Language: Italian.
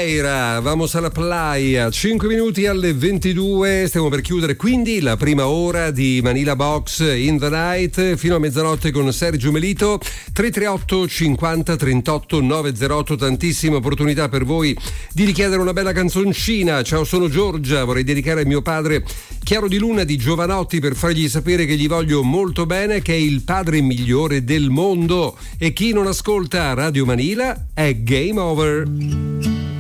Oliveira, vamos alla playa, 5 minuti alle 22, stiamo per chiudere quindi la prima ora di Manila Box in the Night fino a mezzanotte con Sergio Melito. 338 50 38 908, tantissime opportunità per voi di richiedere una bella canzoncina. Ciao, sono Giorgia, vorrei dedicare a mio padre Chiaro di Luna di Giovanotti per fargli sapere che gli voglio molto bene, che è il padre migliore del mondo, e chi non ascolta Radio Manila è game over.